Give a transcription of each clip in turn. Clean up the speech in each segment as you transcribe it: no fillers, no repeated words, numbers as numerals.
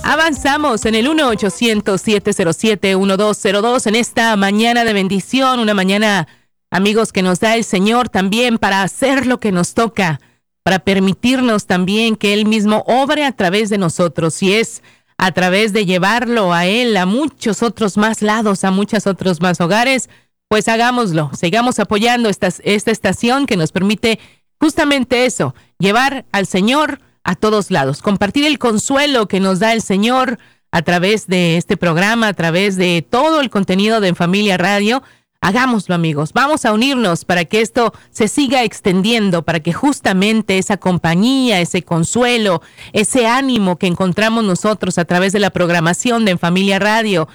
Avanzamos en el 1-800-707-1202 en esta mañana de bendición, una mañana, amigos, que nos da el Señor también para hacer lo que nos toca, para permitirnos también que Él mismo obre a través de nosotros, y es a través de llevarlo a Él a muchos otros más lados, a muchos otros más hogares. Pues hagámoslo, sigamos apoyando esta estación que nos permite justamente eso, llevar al Señor a todos lados, compartir el consuelo que nos da el Señor a través de este programa, a través de todo el contenido de En Familia Radio. Hagámoslo, amigos, vamos a unirnos para que esto se siga extendiendo, para que justamente esa compañía, ese consuelo, ese ánimo que encontramos nosotros a través de la programación de En Familia Radio,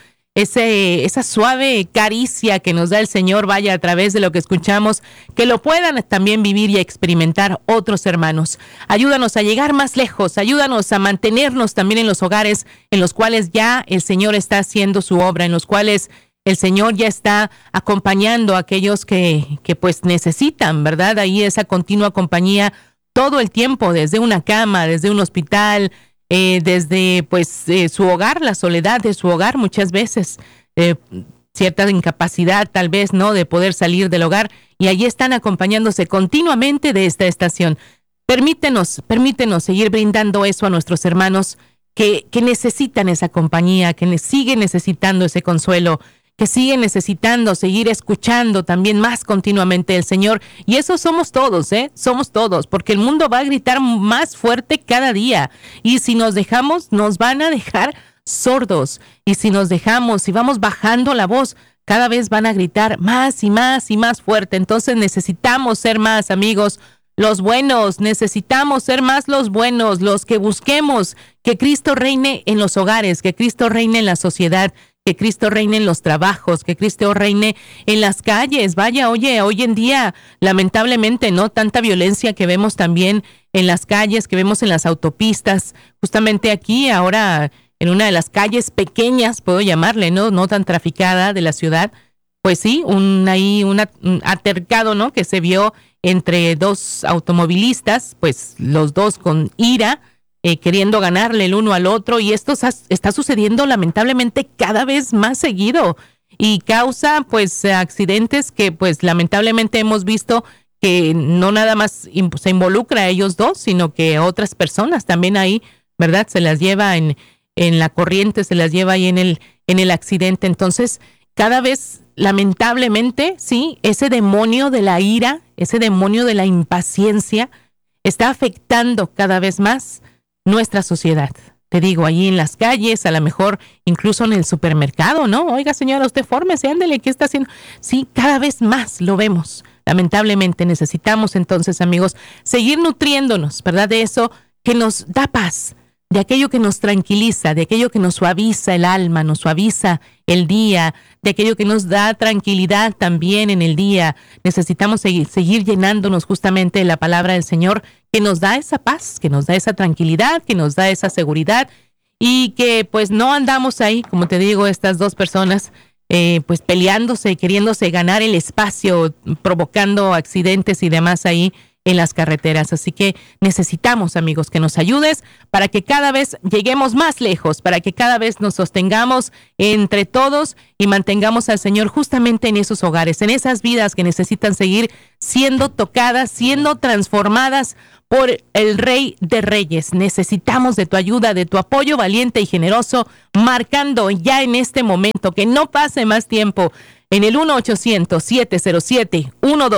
esa suave caricia que nos da el Señor vaya a través de lo que escuchamos, que lo puedan también vivir y experimentar otros hermanos. Ayúdanos a llegar más lejos, ayúdanos a mantenernos también en los hogares en los cuales ya el Señor está haciendo su obra, en los cuales el Señor ya está acompañando a aquellos que pues necesitan, ¿verdad? Ahí esa continua compañía todo el tiempo, desde una cama, desde un hospital, desde pues su hogar, la soledad de su hogar muchas veces, cierta incapacidad tal vez, ¿no?, de poder salir del hogar, y allí están acompañándose continuamente de esta estación. Permítenos seguir brindando eso a nuestros hermanos que necesitan esa compañía, que siguen necesitando ese consuelo, que siguen necesitando seguir escuchando también más continuamente el Señor. Y eso somos todos, somos todos, porque el mundo va a gritar más fuerte cada día. Y si nos dejamos, nos van a dejar sordos. Y si nos dejamos, si vamos bajando la voz, cada vez van a gritar más y más y más fuerte. Entonces necesitamos ser más, amigos, los buenos, necesitamos ser más los buenos, los que busquemos que Cristo reine en los hogares, que Cristo reine en la sociedad, que Cristo reine en los trabajos, que Cristo reine en las calles. Vaya, oye, hoy en día, lamentablemente, ¿no?, tanta violencia que vemos también en las calles, que vemos en las autopistas. Justamente aquí, ahora, en una de las calles pequeñas, puedo llamarle, no tan traficada de la ciudad, pues sí, un altercado, ¿no?, que se vio entre dos automovilistas, pues los dos con ira, queriendo ganarle el uno al otro, y esto está sucediendo lamentablemente cada vez más seguido y causa pues accidentes que pues lamentablemente hemos visto que no nada más se involucra a ellos dos, sino que otras personas también ahí, ¿verdad?, se las lleva en la corriente, se las lleva ahí en el accidente. Entonces, cada vez lamentablemente, sí, ese demonio de la ira, ese demonio de la impaciencia está afectando cada vez más nuestra sociedad. Te digo, ahí en las calles, a lo mejor incluso en el supermercado, ¿no? Oiga, señora, usted fórmese, ándele, ¿qué está haciendo? Sí, cada vez más lo vemos. Lamentablemente necesitamos entonces, amigos, seguir nutriéndonos, ¿verdad?, de eso que nos da paz, de aquello que nos tranquiliza, de aquello que nos suaviza el alma, nos suaviza el día, de aquello que nos da tranquilidad también en el día. Necesitamos seguir llenándonos justamente de la palabra del Señor, que nos da esa paz, que nos da esa tranquilidad, que nos da esa seguridad, y que pues no andamos ahí, como te digo, estas dos personas pues peleándose, queriéndose ganar el espacio, provocando accidentes y demás ahí en las carreteras. Así que necesitamos, amigos, que nos ayudes para que cada vez lleguemos más lejos, para que cada vez nos sostengamos entre todos y mantengamos al Señor justamente en esos hogares, en esas vidas que necesitan seguir siendo tocadas, siendo transformadas por el Rey de Reyes. Necesitamos de tu ayuda, de tu apoyo valiente y generoso, marcando ya en este momento, que no pase más tiempo, en el 1-800-707-1202.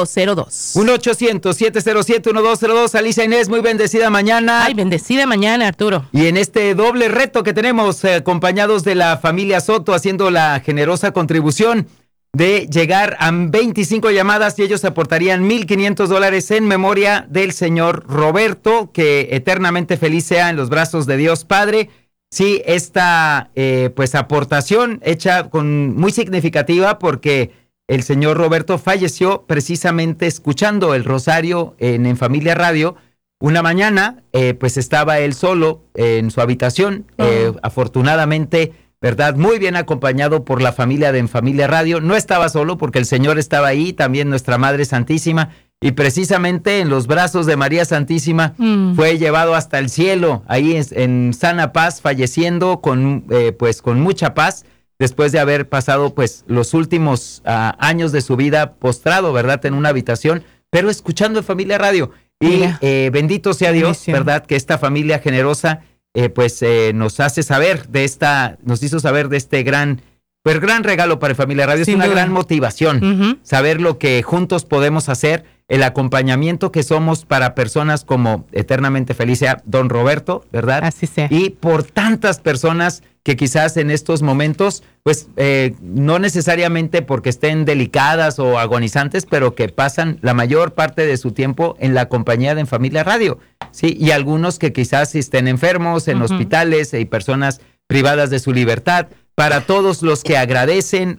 1-800-707-1202. Alicia Inés, muy bendecida mañana. Ay, bendecida mañana, Arturo. Y en este doble reto que tenemos, acompañados de la familia Soto, haciendo la generosa contribución de llegar a 25 llamadas, y ellos aportarían $1,500 en memoria del señor Roberto, que eternamente feliz sea en los brazos de Dios Padre. Sí, esta pues aportación hecha muy significativa, porque el señor Roberto falleció precisamente escuchando el rosario en Familia Radio. Una mañana, pues estaba él solo en su habitación, afortunadamente, ¿verdad?, muy bien acompañado por la familia de En Familia Radio. No estaba solo, porque el Señor estaba ahí, también nuestra Madre Santísima, y precisamente en los brazos de María Santísima fue llevado hasta el cielo, ahí en sana paz, falleciendo con mucha paz, después de haber pasado pues los últimos años de su vida postrado, ¿verdad?, en una habitación, pero escuchando en Familia Radio. Y bendito sea Dios, ¿verdad?, que esta familia generosa nos hace saber nos hizo saber de este gran regalo para Familia Radio. Es una gran motivación saber lo que juntos podemos hacer, el acompañamiento que somos para personas como eternamente feliz sea don Roberto, ¿verdad? Así sea. Y por tantas personas que quizás en estos momentos, pues no necesariamente porque estén delicadas o agonizantes, pero que pasan la mayor parte de su tiempo en la compañía de En Familia Radio, ¿sí? Y algunos que quizás estén enfermos en hospitales y personas privadas de su libertad. Para todos los que agradecen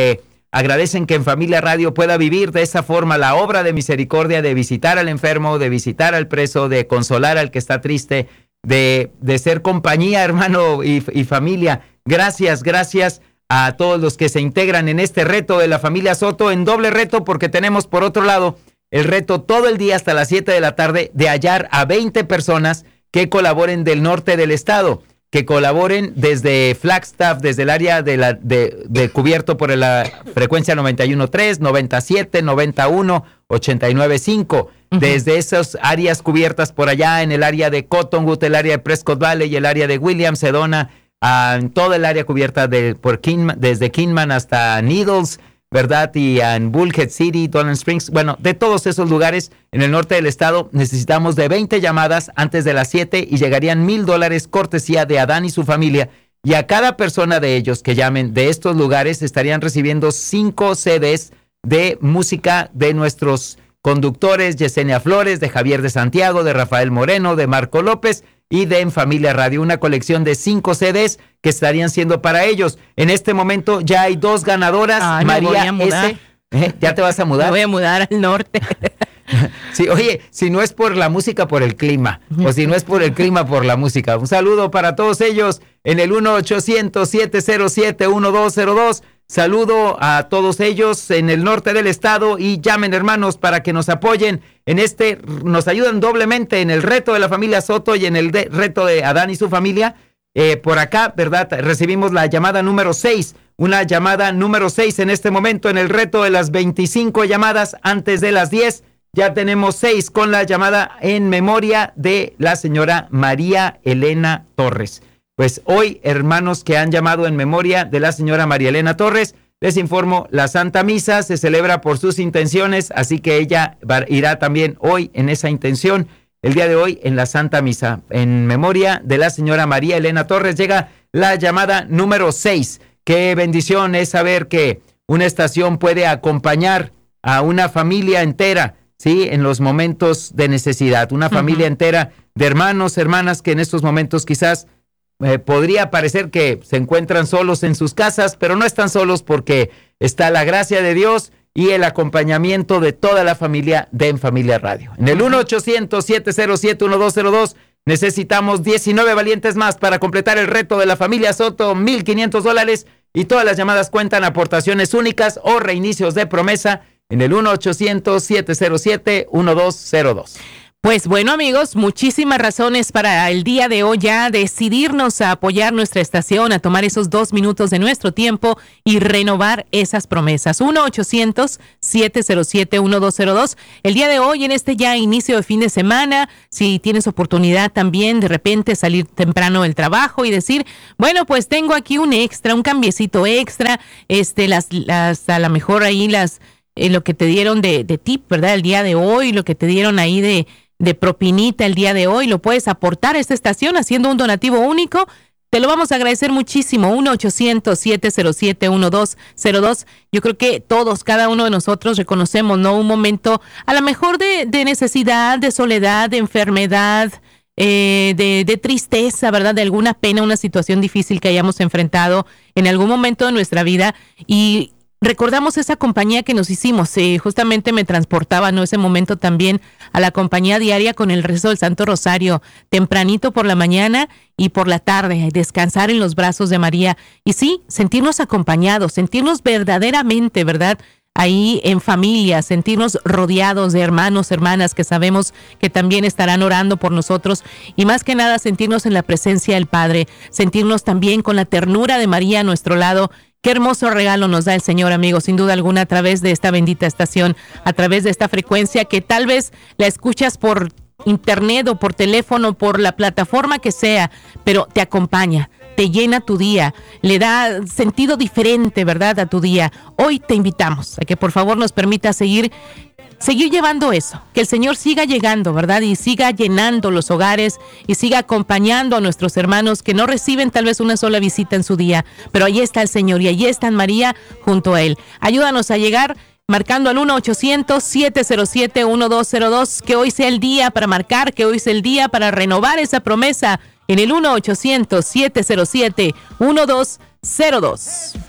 que En Familia Radio pueda vivir de esa forma la obra de misericordia, de visitar al enfermo, de visitar al preso, de consolar al que está triste, de ser compañía, hermano y familia. Gracias a todos los que se integran en este reto de la familia Soto, en doble reto, porque tenemos por otro lado el reto todo el día hasta las 7 de la tarde de hallar a 20 personas que colaboren del norte del estado, que colaboren desde Flagstaff, desde el área de cubierto por la frecuencia 91.3, 97, 91, 89.5, desde esas áreas cubiertas por allá en el área de Cottonwood, el área de Prescott Valley y el área de Williams, Sedona, en toda el área cubierta desde Kingman hasta Needles, ¿verdad? Y en Bullhead City, Donald Springs, bueno, de todos esos lugares en el norte del estado, necesitamos de 20 llamadas antes de las 7 y llegarían $1,000 cortesía de Adán y su familia. Y a cada persona de ellos que llamen de estos lugares estarían recibiendo 5 CDs de música de nuestros conductores, Yesenia Flores, de Javier de Santiago, de Rafael Moreno, de Marco López y de En Familia Radio, una colección de 5 CDs que estarían siendo para ellos. En este momento ya hay 2 ganadoras. María S. ¿Ya te vas a mudar? Me voy a mudar al norte. Sí, oye, si no es por la música, por el clima, o si no es por el clima, por la música. Un saludo para todos ellos en el 1-800-707-1202. Saludo a todos ellos en el norte del estado y llamen, hermanos, para que nos apoyen en nos ayudan doblemente en el reto de la familia Soto y en el reto de Adán y su familia. Por acá, ¿verdad? Recibimos la llamada número 6, una llamada número 6 en este momento en el reto de las 25 llamadas antes de las 10. Ya tenemos 6 con la llamada en memoria de la señora María Elena Torres. Pues hoy, hermanos que han llamado en memoria de la señora María Elena Torres, les informo, la Santa Misa se celebra por sus intenciones, así que ella irá también hoy en esa intención, el día de hoy en la Santa Misa. En memoria de la señora María Elena Torres llega la llamada número 6. Qué bendición es saber que una estación puede acompañar a una familia entera, ¿sí?, en los momentos de necesidad. Una familia entera de hermanos, hermanas que en estos momentos quizás podría parecer que se encuentran solos en sus casas, pero no están solos porque está la gracia de Dios y el acompañamiento de toda la familia de En Familia Radio. En el 1-800-707-1202 necesitamos 19 valientes más para completar el reto de la familia Soto, $1,500, y todas las llamadas cuentan aportaciones únicas o reinicios de promesa en el 1-800-707-1202. Pues bueno, amigos, muchísimas razones para el día de hoy ya decidirnos a apoyar nuestra estación, a tomar esos 2 minutos de nuestro tiempo y renovar esas promesas. 1-800-707-1202. El día de hoy, en este ya inicio de fin de semana, si tienes oportunidad también de repente salir temprano del trabajo y decir, bueno, pues tengo aquí un extra, un cambiecito extra, a lo mejor ahí lo que te dieron de tip, ¿verdad? El día de hoy, lo que te dieron ahí de propinita el día de hoy, lo puedes aportar a esta estación haciendo un donativo único. Te lo vamos a agradecer muchísimo. 1-800-707-1202. Yo creo que todos, cada uno de nosotros reconocemos, ¿no?, un momento a lo mejor de necesidad, de soledad, de enfermedad, de tristeza, ¿verdad? De alguna pena, una situación difícil que hayamos enfrentado en algún momento de nuestra vida, y recordamos esa compañía que nos hicimos. Justamente me transportaba, ¿no?, ese momento también a la compañía diaria con el rezo del Santo Rosario, tempranito por la mañana y por la tarde, descansar en los brazos de María. Y sí, sentirnos acompañados, sentirnos verdaderamente, ¿verdad?, ahí en familia, sentirnos rodeados de hermanos, hermanas que sabemos que también estarán orando por nosotros y más que nada sentirnos en la presencia del Padre, sentirnos también con la ternura de María a nuestro lado. Qué hermoso regalo nos da el Señor, amigos, sin duda alguna, a través de esta bendita estación, a través de esta frecuencia que tal vez la escuchas por internet o por teléfono, por la plataforma que sea, pero te acompaña, te llena tu día, le da sentido diferente, ¿verdad?, a tu día. Hoy te invitamos a que por favor nos permita seguir llevando eso, que el Señor siga llegando, ¿verdad? Y siga llenando los hogares y siga acompañando a nuestros hermanos que no reciben tal vez una sola visita en su día, pero ahí está el Señor y ahí está María junto a Él. Ayúdanos a llegar marcando al 1-800-707-1202, que hoy sea el día para marcar, que hoy sea el día para renovar esa promesa en el 1-800-707-1202.